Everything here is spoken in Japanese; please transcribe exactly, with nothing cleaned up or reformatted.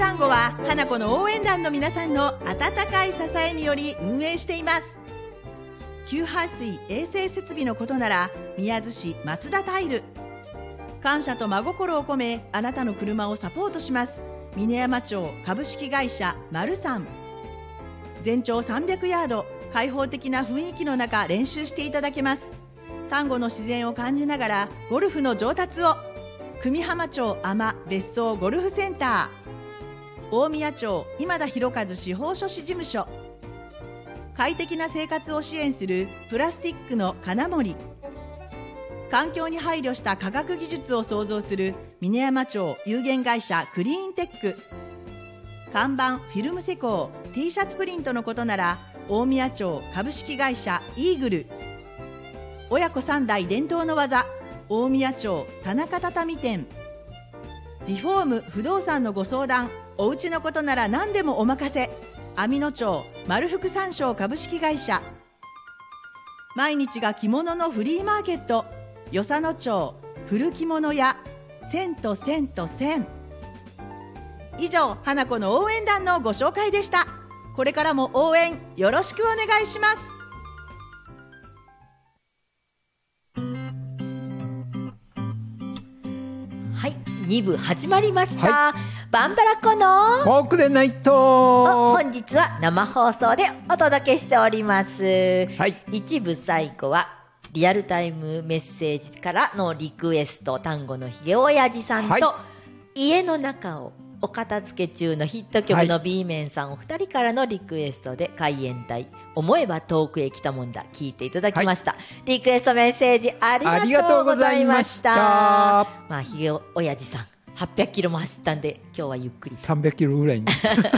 単語は花子の応援団の皆さんの温かい支えにより運営しています。給排水衛生設備のことなら宮津市松田タイル。感謝と真心を込めあなたの車をサポートします。峰山町株式会社マルサン。全長さんびゃくヤード、開放的な雰囲気の中練習していただけます。丹後の自然を感じながらゴルフの上達を。久美浜町尼別荘ゴルフセンター。大宮町今田博和司法書士事務所。快適な生活を支援するプラスティックの金森。環境に配慮した科学技術を創造する峰山町有限会社クリーンテック。看板フィルム施工 T シャツプリントのことなら大宮町株式会社イーグル。親子三代伝統の技大宮町田中畳店。リフォーム不動産のご相談、お家のことなら何でもお任せ。網野町丸福山椒株式会社。毎日が着物のフリーマーケット与謝野町古着物屋千と千と千。以上、花子の応援団のご紹介でした。これからも応援よろしくお願いします。 はい、に部始まりました、はい、バンバラコのフォークでナイト。 本日は生放送でお届けしております、はい、いち部最後はリアルタイムメッセージからのリクエスト、丹後のひげおやじさんと、はい、家の中をお片付け中のヒット曲の B 面さんお二人からのリクエストで海援隊思えば遠くへ来たもんだ聞いていただきました、はい、リクエストメッセージありがとうございました。まあひげおやじさんはっぴゃくキロも走ったんで今日はゆっくりさんびゃくキロぐらいに